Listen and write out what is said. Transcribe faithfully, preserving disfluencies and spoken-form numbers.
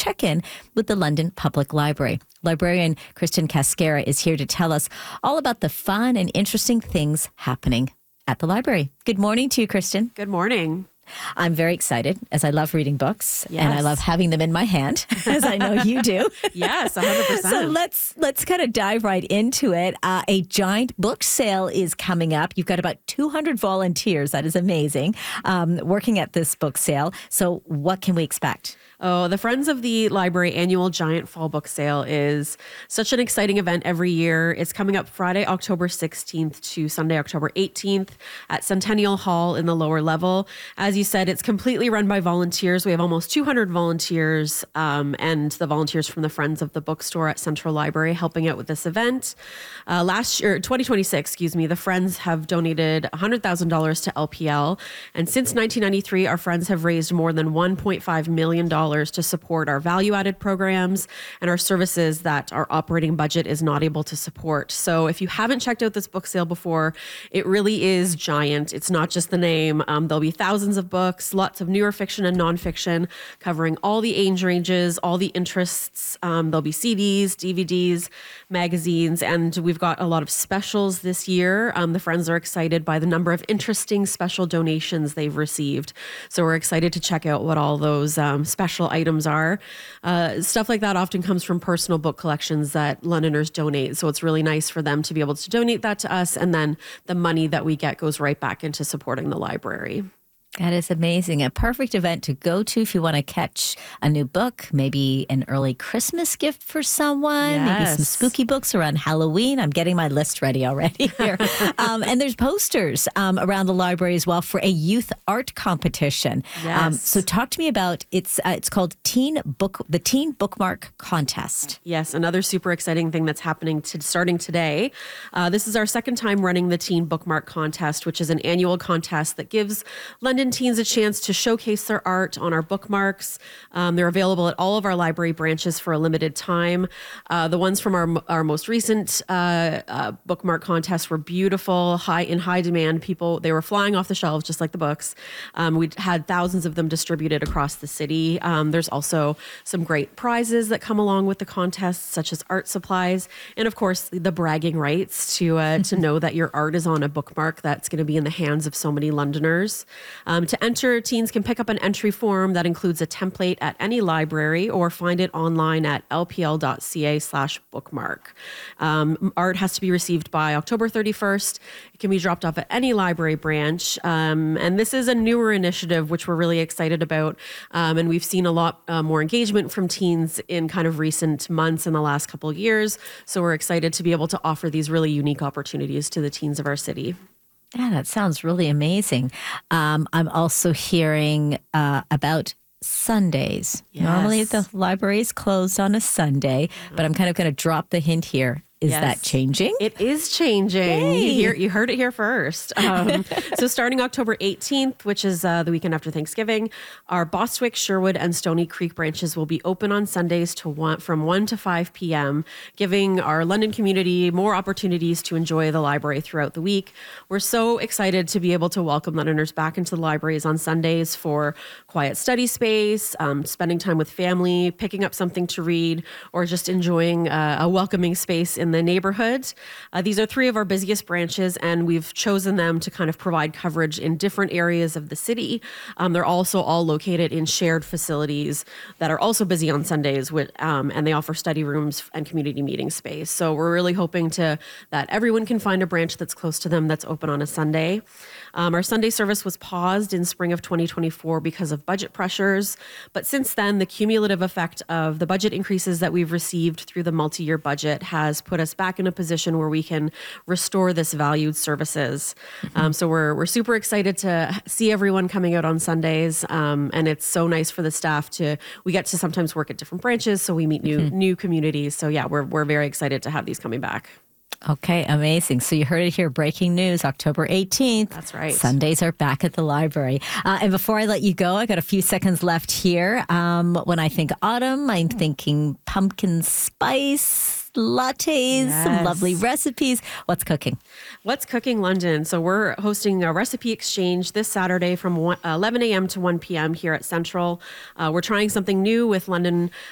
check in with the London Public Library. Librarian Kristen Cascara is here to tell us all about the fun and interesting things happening at the library. Good morning to you, Kristen. Good morning. I'm very excited, as I love reading books, yes. and I love having them in my hand, as I know you do. Yes, one hundred percent. So let's let's kind of dive right into it. Uh, a giant book sale is coming up. You've got about two hundred volunteers. That is amazing, um, working at this book sale. So what can we expect? Oh, the Friends of the Library annual Giant Fall Book Sale is such an exciting event every year. It's coming up Friday, October sixteenth to Sunday, October eighteenth at Centennial Hall in the lower level. As you said, it's completely run by volunteers. We have almost two hundred volunteers um, and the volunteers from the Friends of the Bookstore at Central Library helping out with this event. Uh, last year, twenty twenty-six, excuse me, the Friends have donated one hundred thousand dollars to L P L. And since nineteen ninety-three, our Friends have raised more than one point five million dollars to support our value-added programs and our services that our operating budget is not able to support. So if you haven't checked out this book sale before, it really is giant. It's not just the name. Um, there'll be thousands of books, lots of newer fiction and nonfiction, covering all the age ranges, all the interests. Um, there'll be C Ds, D V Ds, magazines, and we've got a lot of specials this year. Um, the Friends are excited by the number of interesting special donations they've received. So we're excited to check out what all those um, special items are. Uh, stuff like that often comes from personal book collections that Londoners donate. So it's really nice for them to be able to donate that to us. And then the money that we get goes right back into supporting the library. That is amazing. A perfect event to go to if you want to catch a new book, maybe an early Christmas gift for someone, yes. maybe some spooky books around Halloween. I'm getting my list ready already here. um, and there's posters um, around the library as well for a youth art competition. Yes. Um, so talk to me about it's uh, it's called Teen Book the Teen Bookmark Contest. Yes, another super exciting thing that's happening to, starting today. Uh, this is our second time running the Teen Bookmark Contest, which is an annual contest that gives London teens a chance to showcase their art on our bookmarks. Um, they're available at all of our library branches for a limited time. Uh, the ones from our our most recent uh, uh, bookmark contest were beautiful, high in high demand. People, they were flying off the shelves just like the books. Um, we had thousands of them distributed across the city. Um, there's also some great prizes that come along with the contest, such as art supplies, and of course the bragging rights to uh, to know that your art is on a bookmark that's going to be in the hands of so many Londoners. Um, to enter, teens can pick up an entry form that includes a template at any library or find it online at lpl.ca slash bookmark. Um, art has to be received by October thirty-first. It can be dropped off at any library branch. Um, and this is a newer initiative, which we're really excited about. Um, and we've seen a lot uh, more engagement from teens in kind of recent months in the last couple of years. So we're excited to be able to offer these really unique opportunities to the teens of our city. Yeah, that sounds really amazing. Um, I'm also hearing uh, about Sundays. Yes. Normally the library is closed on a Sunday, but I'm kind of going to drop the hint here. Is Yes. that changing? It is changing. Yay. You, hear, you heard it here first. Um, so starting October eighteenth, which is uh, the weekend after Thanksgiving, our Bostwick, Sherwood, and Stony Creek branches will be open on Sundays to one, from one to five p.m., giving our London community more opportunities to enjoy the library throughout the week. We're so excited to be able to welcome Londoners back into the libraries on Sundays for quiet study space, um, spending time with family, picking up something to read, or just enjoying uh, a welcoming space in the neighborhood. Uh, these are three of our busiest branches, and we've chosen them to kind of provide coverage in different areas of the city. Um, they're also all located in shared facilities that are also busy on Sundays, with, um, and they offer study rooms and community meeting space. So we're really hoping to that everyone can find a branch that's close to them that's open on a Sunday. Um, our Sunday service was paused in spring of twenty twenty-four because of budget pressures, but since then, the cumulative effect of the budget increases that we've received through the multi-year budget has put us back in a position where we can restore this valued services. Mm-hmm. Um, so we're we're super excited to see everyone coming out on Sundays, um, and it's so nice for the staff to we get to sometimes work at different branches, so we meet new mm-hmm. new communities. So yeah, we're we're very excited to have these coming back. Okay, amazing. So you heard it here, breaking news, October eighteenth. That's right. Sundays are back at the library. Uh, and before I let you go, I got a few seconds left here. Um, when I think autumn, I'm thinking pumpkin spice lattes, Yes. some lovely recipes. What's cooking? What's Cooking London? So we're hosting a recipe exchange this Saturday from eleven a.m. to one p.m. here at Central. Uh, we're trying something new with London